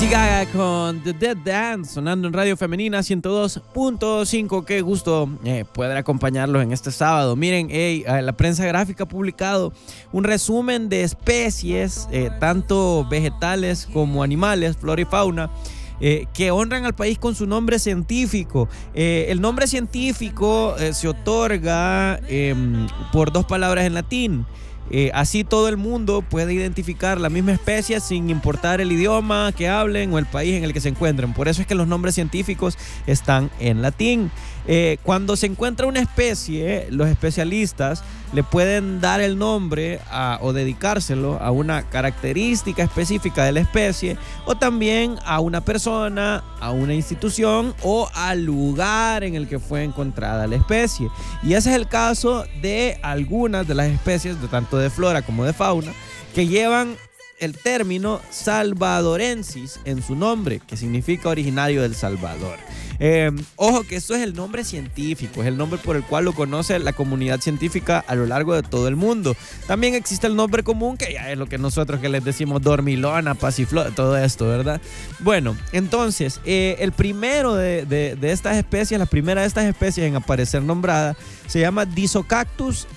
Lady Gaga con The Dead Dance, sonando en Radio Femenina 102.5. Qué gusto poder acompañarlos en este sábado. Miren, la prensa gráfica ha publicado un resumen de especies, tanto vegetales como animales, flora y fauna, que honran al país con su nombre científico. El nombre científico se otorga por dos palabras en latín. Así todo el mundo puede identificar la misma especie sin importar el idioma que hablen o el país en el que se encuentren. Por eso es que los nombres científicos están en latín. Cuando se encuentra una especie, los especialistas le pueden dar el nombre o dedicárselo a una característica específica de la especie, o también a una persona, a una institución o al lugar en el que fue encontrada la especie. Y ese es el caso de algunas de las especies, de tanto de flora como de fauna, que llevan el término salvadorensis en su nombre, que significa originario del Salvador. Ojo que esto es el nombre científico, es el nombre por el cual lo conoce la comunidad científica a lo largo de todo el mundo. También existe el nombre común, que ya es lo que nosotros que les decimos dormilona, pasiflora, todo esto, ¿verdad? Bueno, entonces, el primero de estas especies, la primera de estas especies en aparecer nombrada, se llama Disocactus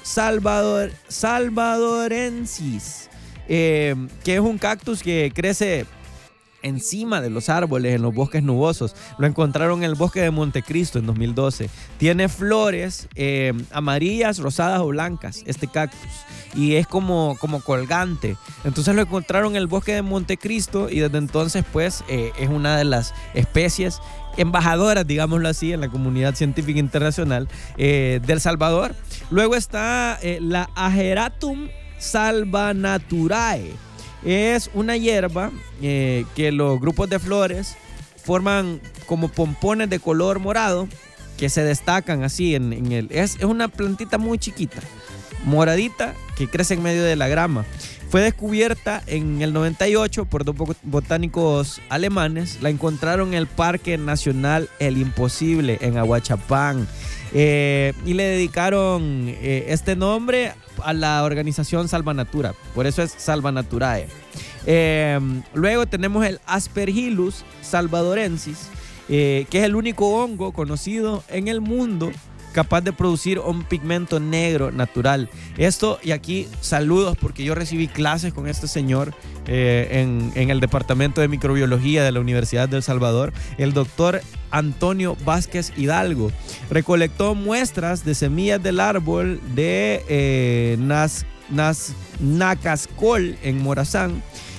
salvadorensis, que es un cactus que crece encima de los árboles en los bosques nubosos. Lo encontraron en el bosque de Montecristo en 2012. Tiene flores amarillas, rosadas o blancas, este cactus, y es como colgante. Entonces lo encontraron en el bosque de Montecristo y desde entonces pues es una de las especies embajadoras, digámoslo así, en la comunidad científica internacional del Salvador. Luego está la Ageratum salvanaturae. Es una hierba que los grupos de flores forman como pompones de color morado que se destacan así es una plantita muy chiquita, moradita, que crece en medio de la grama. Fue descubierta en el 98 por dos botánicos alemanes. La encontraron en el Parque Nacional El Imposible en Ahuachapán, y le dedicaron este nombre a la organización Salvanatura. Por eso es Salvanaturae. Luego tenemos el Aspergillus salvadorensis, que es el único hongo conocido en el mundo capaz de producir un pigmento negro natural. Esto, y aquí saludos porque yo recibí clases con este señor en el departamento de microbiología de la Universidad del Salvador, el doctor Antonio Vázquez Hidalgo. Recolectó muestras de semillas del árbol de Nacascol en Morazán